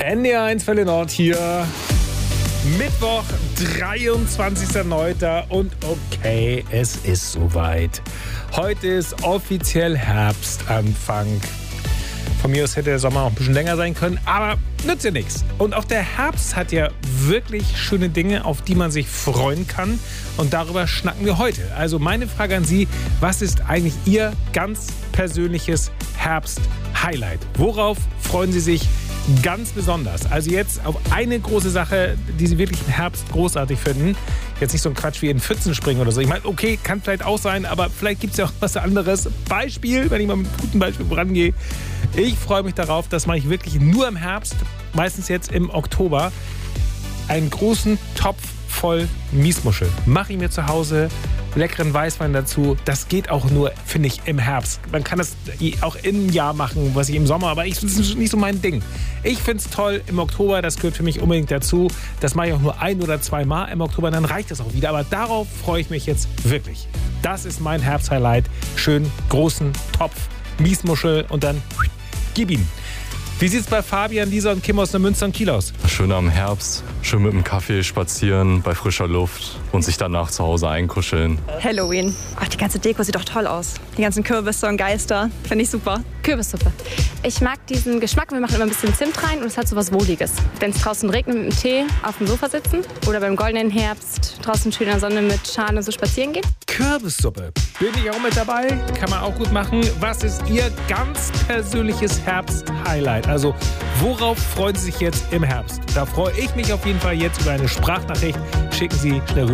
NDR1 Welle Nord hier. Mittwoch, 23.09. und okay, es ist soweit. Heute ist offiziell Herbstanfang. Von mir aus hätte der Sommer auch ein bisschen länger sein können, aber nützt ja nichts. Und auch der Herbst hat ja wirklich schöne Dinge, auf die man sich freuen kann. Und darüber schnacken wir heute. Also meine Frage an Sie, was ist eigentlich Ihr ganz persönliches Herbst-Highlight? Worauf freuen Sie sich ganz besonders? Also jetzt auf eine große Sache, die Sie wirklich im Herbst großartig finden. Jetzt nicht so ein Quatsch wie in Pfützen springen oder so. Ich meine, okay, kann vielleicht auch sein, aber vielleicht gibt es ja auch was anderes. Beispiel, wenn ich mal mit einem guten Beispiel vorangehe. Ich freue mich darauf, dass mache ich wirklich nur im Herbst, meistens jetzt im Oktober, einen großen Topf voll Miesmuscheln. Mache ich mir zu Hause, leckeren Weißwein dazu. Das geht auch nur, finde ich, im Herbst. Man kann das auch im Jahr machen, was ich im Sommer, aber das ist nicht so mein Ding. Ich finde es toll im Oktober, das gehört für mich unbedingt dazu. Das mache ich auch nur 1 oder 2 Mal im Oktober, dann reicht das auch wieder. Aber darauf freue ich mich jetzt wirklich. Das ist mein Herbst-Highlight. Schön großen Topf Miesmuschel und dann gib ihm. Wie sieht es bei Fabian, Lisa und Kim aus Neumünster und Kiel aus? Schön am Herbst, schön mit dem Kaffee spazieren, bei frischer Luft und sich danach zu Hause einkuscheln. Halloween. Ach, die ganze Deko sieht doch toll aus. Die ganzen Kürbisse und Geister, finde ich super. Kürbissuppe. Ich mag diesen Geschmack. Wir machen immer ein bisschen Zimt rein und es hat so was Wohliges. Wenn es draußen regnet, mit dem Tee auf dem Sofa sitzen oder beim goldenen Herbst draußen schön in der Sonne mit Schale so spazieren gehen. Kürbissuppe. Bin ich auch mit dabei? Kann man auch gut machen. Was ist Ihr ganz persönliches Herbst-Highlight? Also, worauf freuen Sie sich jetzt im Herbst? Da freue ich mich auf jeden Fall jetzt über eine Sprachnachricht. Schicken Sie schnell rüber.